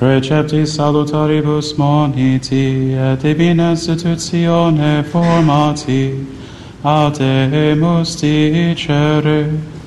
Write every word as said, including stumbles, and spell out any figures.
Preceptis salutaribus moniti, et divina institutione formati, audemus dicere.